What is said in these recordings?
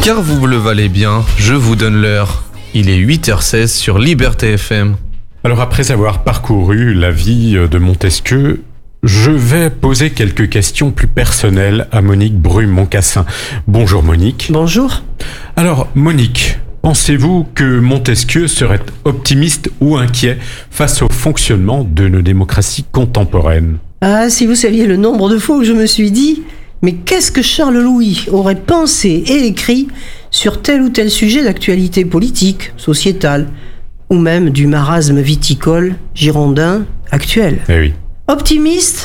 Car vous le valez bien, je vous donne l'heure. Il est 8h16 sur Liberté FM. Alors après avoir parcouru la vie de Montesquieu, je vais poser quelques questions plus personnelles à Monique Bru-Moncassin. Bonjour Monique. Bonjour. Alors Monique, pensez-vous que Montesquieu serait optimiste ou inquiet face au fonctionnement de nos démocraties contemporaines ? Ah, si vous saviez le nombre de fois où je me suis dit « Mais qu'est-ce que Charles Louis aurait pensé et écrit sur tel ou tel sujet d'actualité politique, sociétale, ou même du marasme viticole girondin actuel ?» Eh oui. Optimiste ?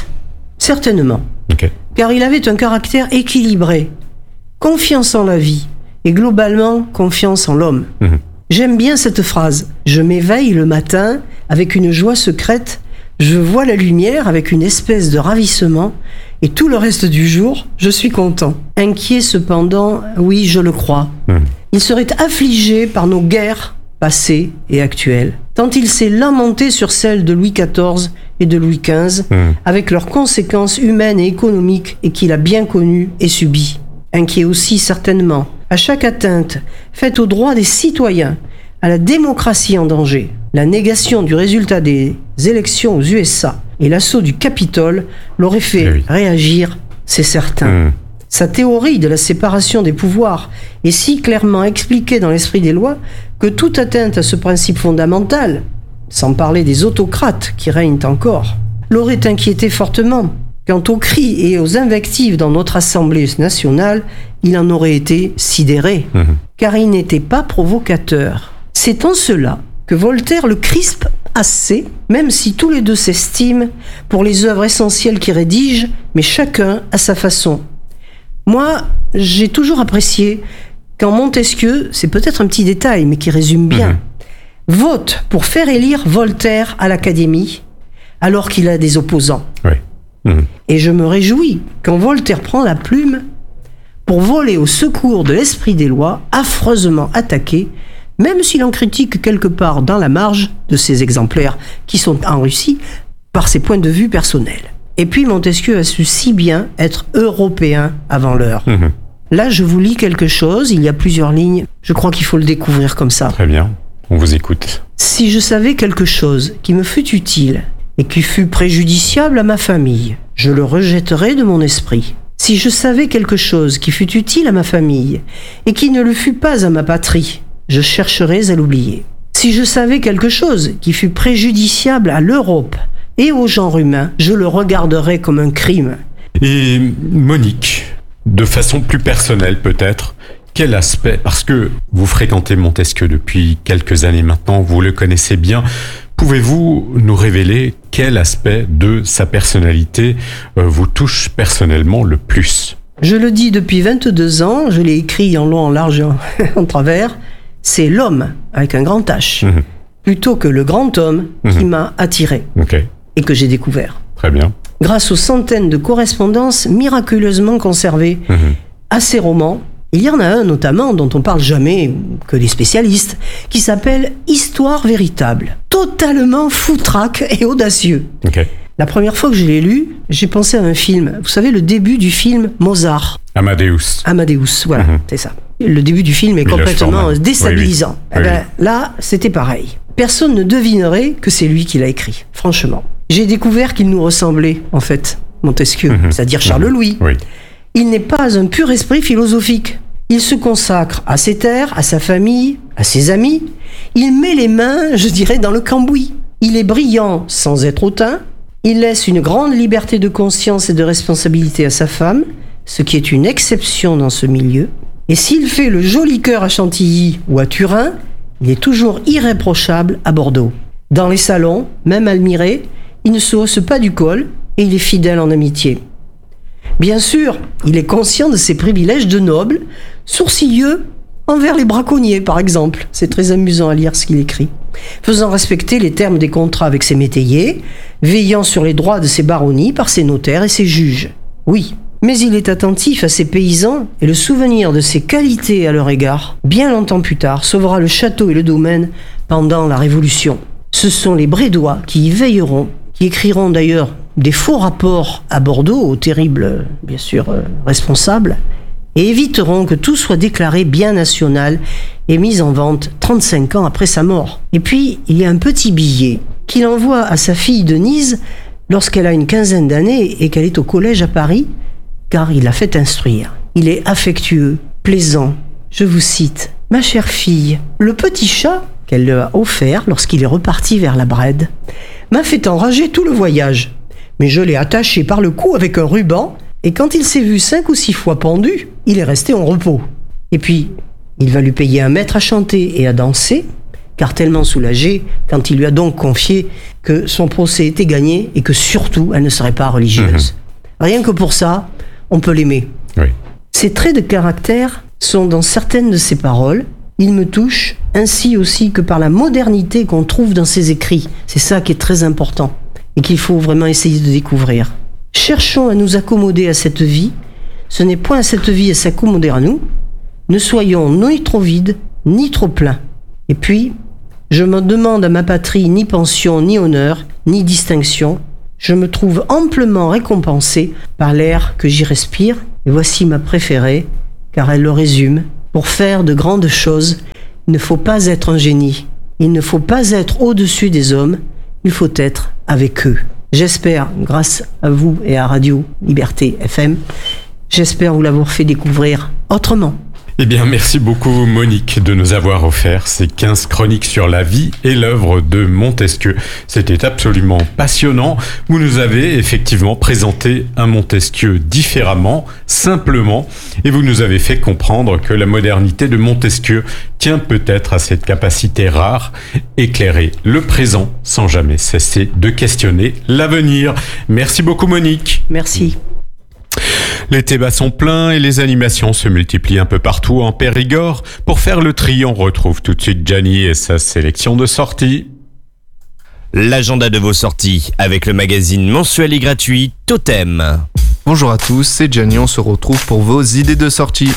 Certainement. Ok. Car il avait un caractère équilibré, confiance en la vie et globalement confiance en l'homme. J'aime bien cette phrase. Je m'éveille le matin avec une joie secrète, je vois la lumière avec une espèce de ravissement et tout le reste du jour, je suis content. Inquiet cependant, oui, je le crois. Il serait affligé par nos guerres passées et actuelles, tant il s'est lamenté sur celles de Louis XIV et de Louis XV, avec leurs conséquences humaines et économiques et qu'il a bien connues et subies. Inquiet aussi certainement, à chaque atteinte faite aux droits des citoyens, à la démocratie en danger, la négation du résultat des élections aux USA et l'assaut du Capitole l'auraient fait réagir, c'est certain. Sa théorie de la séparation des pouvoirs est si clairement expliquée dans l'esprit des lois que toute atteinte à ce principe fondamental, sans parler des autocrates qui règnent encore, l'aurait inquiété fortement. Quant aux cris et aux invectives dans notre Assemblée nationale, il en aurait été sidéré, car il n'était pas provocateur. C'est en cela que Voltaire le crispe assez, même si tous les deux s'estiment pour les œuvres essentielles qu'il rédige, mais chacun à sa façon. Moi, j'ai toujours apprécié quand Montesquieu, c'est peut-être un petit détail, mais qui résume bien, vote pour faire élire Voltaire à l'Académie, alors qu'il a des opposants. Et je me réjouis quand Voltaire prend la plume pour voler au secours de l'esprit des lois, affreusement attaqué, même s'il en critique quelque part dans la marge de ses exemplaires qui sont enrichis par ses points de vue personnels. Et puis Montesquieu a su si bien être européen avant l'heure. Là, je vous lis quelque chose, il y a plusieurs lignes, je crois qu'il faut le découvrir comme ça. Très bien, on vous écoute. Si je savais quelque chose qui me fût utile et qui fût préjudiciable à ma famille, je le rejetterais de mon esprit. Si je savais quelque chose qui fût utile à ma famille et qui ne le fût pas à ma patrie, je chercherais à l'oublier. Si je savais quelque chose qui fût préjudiciable à l'Europe et au genre humain, je le regarderais comme un crime. Et Monique, de façon plus personnelle peut-être, quel aspect, parce que vous fréquentez Montesquieu depuis quelques années maintenant, vous le connaissez bien, pouvez-vous nous révéler quel aspect de sa personnalité vous touche personnellement le plus ? Je le dis depuis 22 ans, je l'ai écrit en long, en large, en travers, c'est l'homme, avec un grand H, plutôt que le grand homme qui m'a attiré et que j'ai découvert. Très bien. Grâce aux centaines de correspondances miraculeusement conservées à ces romans, il y en a un notamment dont on parle jamais que les spécialistes, qui s'appelle « Histoire véritable », totalement foutraque et audacieux. La première fois que je l'ai lu, j'ai pensé à un film. Vous savez, le début du film Mozart. Amadeus, voilà, c'est ça. Le début du film est complètement déstabilisant. Là, c'était pareil. Personne ne devinerait que c'est lui qui l'a écrit, franchement. J'ai découvert qu'il nous ressemblait, en fait, Montesquieu, c'est-à-dire Charles Louis. Il n'est pas un pur esprit philosophique. Il se consacre à ses terres, à sa famille, à ses amis. Il met les mains, je dirais, dans le cambouis. Il est brillant sans être hautain. Il laisse une grande liberté de conscience et de responsabilité à sa femme, ce qui est une exception dans ce milieu. Et s'il fait le joli cœur à Chantilly ou à Turin, il est toujours irréprochable à Bordeaux. Dans les salons, même admiré, il ne se hausse pas du col et il est fidèle en amitié. Bien sûr, il est conscient de ses privilèges de noble, sourcilleux envers les braconniers, par exemple. C'est très amusant à lire ce qu'il écrit. Faisant respecter les termes des contrats avec ses métayers, veillant sur les droits de ses baronnies par ses notaires et ses juges. Oui, mais il est attentif à ses paysans et le souvenir de ses qualités à leur égard, bien longtemps plus tard, sauvera le château et le domaine pendant la Révolution. Ce sont les Brédois qui y veilleront, qui écriront d'ailleurs des faux rapports à Bordeaux, aux terribles, bien sûr, responsables, et éviteront que tout soit déclaré bien national et mis en vente 35 ans après sa mort. Et puis, il y a un petit billet qu'il envoie à sa fille Denise lorsqu'elle a une quinzaine d'années et qu'elle est au collège à Paris, car il l'a fait instruire. Il est affectueux, plaisant. Je vous cite. « Ma chère fille, le petit chat qu'elle lui a offert lorsqu'il est reparti vers la Brède m'a fait enrager tout le voyage. Mais je l'ai attaché par le cou avec un ruban et quand il s'est vu 5 ou 6 fois pendu, il est resté en repos. Et puis, il va lui payer un maître à chanter et à danser, car tellement soulagé quand il lui a donc confié que son procès était gagné et que surtout, elle ne serait pas religieuse. Rien que pour ça, on peut l'aimer. Oui. Ses traits de caractère sont dans certaines de ses paroles. Il me touche, ainsi aussi que par la modernité qu'on trouve dans ses écrits. C'est ça qui est très important et qu'il faut vraiment essayer de découvrir. Cherchons à nous accommoder à cette vie. Ce n'est point à cette vie à s'accommoder à nous. Ne soyons ni trop vides, ni trop pleins. Et puis, je me demande à ma patrie ni pension, ni honneur, ni distinction. Je me trouve amplement récompensé par l'air que j'y respire. Et voici ma préférée, car elle le résume. Pour faire de grandes choses, il ne faut pas être un génie. Il ne faut pas être au-dessus des hommes. Il faut être avec eux. J'espère, grâce à vous et à Radio Liberté FM, j'espère vous l'avoir fait découvrir autrement. Eh bien, merci beaucoup Monique de nous avoir offert ces 15 chroniques sur la vie et l'œuvre de Montesquieu. C'était absolument passionnant. Vous nous avez effectivement présenté un Montesquieu différemment, simplement, et vous nous avez fait comprendre que la modernité de Montesquieu tient peut-être à cette capacité rare, éclairer le présent sans jamais cesser de questionner l'avenir. Merci beaucoup Monique. Merci. Les débats sont pleins et les animations se multiplient un peu partout en Périgord. Pour faire le tri, on retrouve tout de suite Gianni et sa sélection de sorties. L'agenda de vos sorties avec le magazine mensuel et gratuit Totem. Bonjour à tous, c'est Gianni, on se retrouve pour vos idées de sortie.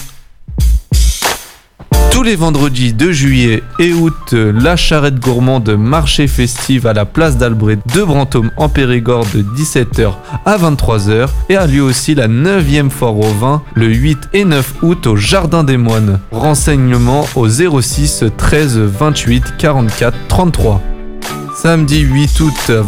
Tous les vendredis de juillet et août, la charrette gourmande marché festive à la place d'Albret de Brantôme en Périgord de 17h à 23h et a lieu aussi la 9e foire au vin le 8 et 9 août au Jardin des Moines. Renseignements au 06 13 28 44 33. Samedi 8 août à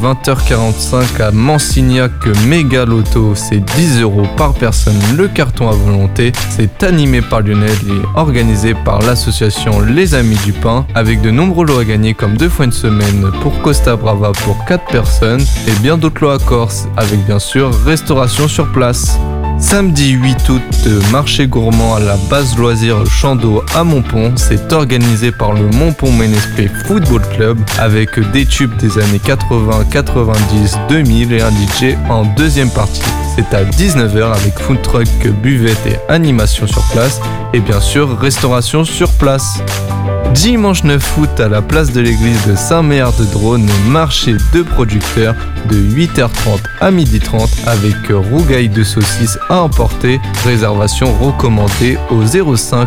20h45 à Mansignac, Méga Loto, c'est 10€ par personne le carton à volonté. C'est animé par Lionel et organisé par l'association Les Amis du Pain avec de nombreux lots à gagner comme 2 fois une semaine pour Costa Brava pour 4 personnes et bien d'autres lots à Corse avec bien sûr restauration sur place. Samedi 8 août, marché gourmand à la base loisirs Champ d'Eau à Montpont. C'est organisé par le Montpont Ménesprit Football Club avec des tubes des années 80, 90, 2000 et un DJ en deuxième partie. C'est à 19h avec food truck, buvette et animation sur place et bien sûr restauration sur place. Dimanche 9 août à la place de l'église de Saint-Méard-de-Drône, marché de producteurs de 8h30 à 12h30 avec rougail de saucisses à emporter. Réservation recommandée au 05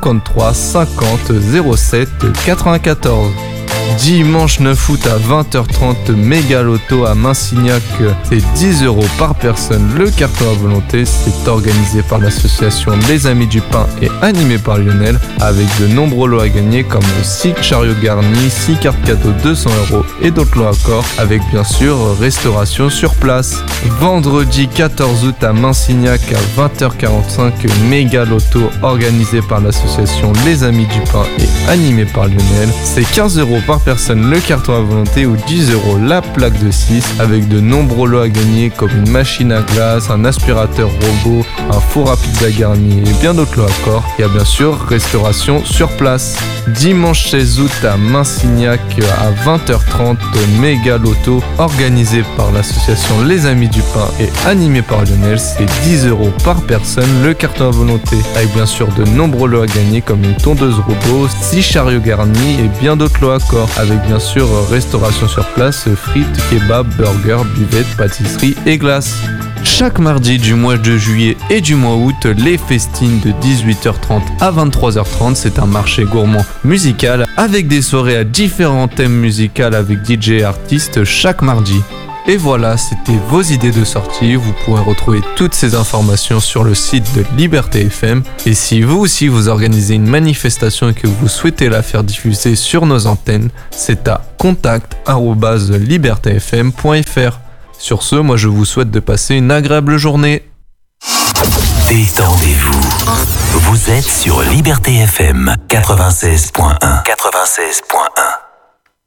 53 50 07 94. Dimanche 9 août à 20h30, Méga Loto à Mansignac, c'est 10€ par personne le carton à volonté. C'est organisé par l'association Les Amis du Pain et animé par Lionel avec de nombreux lots à gagner comme 6 chariots garnis, 6 cartes cadeaux 200€ et d'autres lots encore avec bien sûr restauration sur place. Vendredi 14 août à Mansignac à 20h45, Méga Loto organisé par l'association Les Amis du Pain et animé par Lionel. C'est 15€ par personne le carton à volonté ou 10€ la plaque de 6 avec de nombreux lots à gagner comme une machine à glace, un aspirateur robot, un four à pizza garni et bien d'autres lots encore. Il y a bien sûr restauration sur place. Dimanche 16 août à Mansignac à 20h30, Méga Loto organisé par l'association Les Amis du Pain et animé par Lionel. C'est 10€ par personne le carton à volonté avec bien sûr de nombreux lots à gagner comme une tondeuse robot, 6 chariots garnis et bien d'autres lots encore avec bien sûr restauration sur place, frites, kebab, burgers, buvette, pâtisserie et glace. Chaque mardi du mois de juillet et du mois août, les festines de 18h30 à 23h30, c'est un marché gourmand musical avec des soirées à différents thèmes musicaux avec DJ et artistes chaque mardi. Et voilà, c'était vos idées de sortie. Vous pourrez retrouver toutes ces informations sur le site de Liberté FM. Et si vous aussi vous organisez une manifestation et que vous souhaitez la faire diffuser sur nos antennes, c'est à contact@libertefm.fr. Sur ce, moi je vous souhaite de passer une agréable journée. Détendez-vous. Vous êtes sur Liberté FM 96.1. 96.1.